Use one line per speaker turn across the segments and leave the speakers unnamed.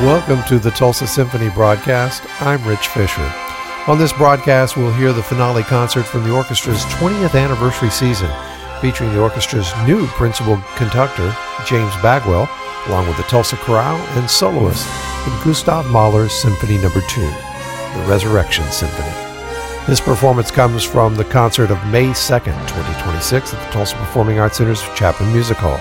Welcome to the Tulsa Symphony broadcast. I'm Rich Fisher. On this broadcast, we'll hear the finale concert from the orchestra's 20th anniversary season, featuring the orchestra's new principal conductor, James Bagwell, along with the Tulsa Chorale and soloist in Gustav Mahler's Symphony No. 2, the Resurrection Symphony. This performance comes from the concert of May 2nd, 2026 at the Tulsa Performing Arts Center's Chapman Music Hall.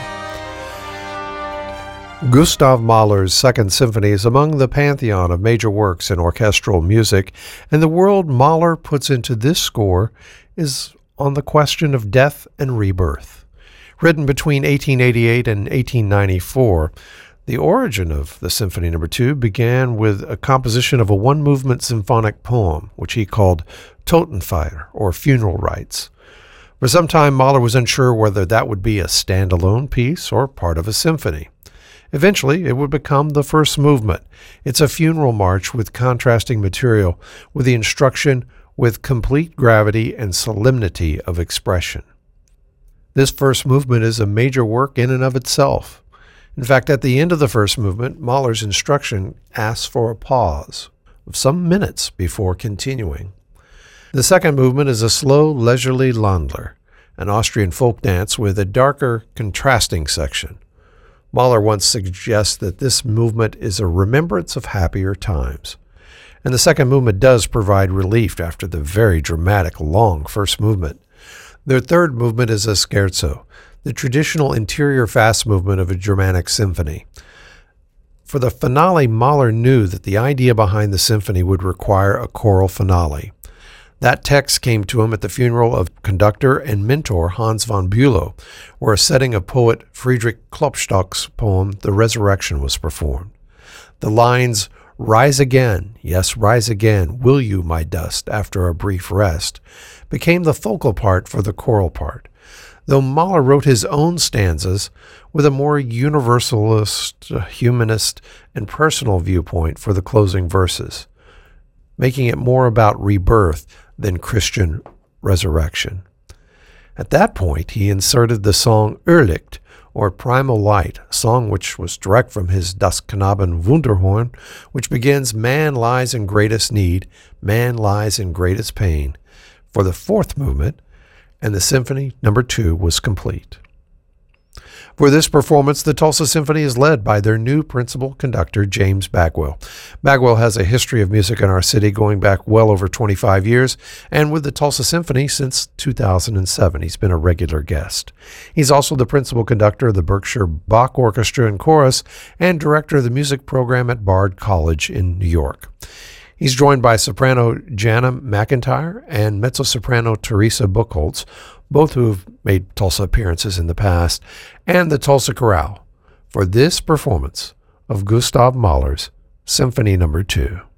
Gustav Mahler's Second Symphony is among the pantheon of major works in orchestral music, and the world Mahler puts into this score is on the question of death and rebirth. Written between 1888 and 1894, the origin of the Symphony No. 2 began with a composition of a one-movement symphonic poem, which he called Totenfeier, or Funeral Rites. For some time, Mahler was unsure whether that would be a standalone piece or part of a symphony. Eventually, it would become the first movement. It's a funeral march with contrasting material, with the instruction with complete gravity and solemnity of expression. This first movement is a major work in and of itself. In fact, at the end of the first movement, Mahler's instruction asks for a pause of some minutes before continuing. The second movement is a slow, leisurely Landler, an Austrian folk dance with a darker, contrasting section. Mahler once suggests that this movement is a remembrance of happier times. And the second movement does provide relief after the very dramatic, long first movement. Their third movement is a scherzo, the traditional interior fast movement of a Germanic symphony. For the finale, Mahler knew that the idea behind the symphony would require a choral finale. That text came to him at the funeral of conductor and mentor Hans von Bülow, where a setting of poet Friedrich Klopstock's poem The Resurrection was performed. The lines, "Rise again, yes, rise again, will you, my dust, after a brief rest," became the focal part for the choral part, though Mahler wrote his own stanzas with a more universalist, humanist, and personal viewpoint for the closing verses, making it more about rebirth than Christian resurrection. At that point, he inserted the song Irrlicht, or Primal Light, a song which was direct from his Das Knaben Wunderhorn, which begins, "Man lies in greatest need, man lies in greatest pain," for the fourth movement, and the Symphony No. 2 was complete. For this performance, the Tulsa Symphony is led by their new principal conductor, James Bagwell. Bagwell has a history of music in our city going back well over 25 years, and with the Tulsa Symphony since 2007. He's been a regular guest. He's also the principal conductor of the Berkshire Bach Orchestra and Chorus and director of the music program at Bard College in New York. He's joined by soprano Jana McIntyre and mezzo-soprano Teresa Buchholz, both who have made Tulsa appearances in the past, and the Tulsa Chorale for this performance of Gustav Mahler's Symphony No. 2.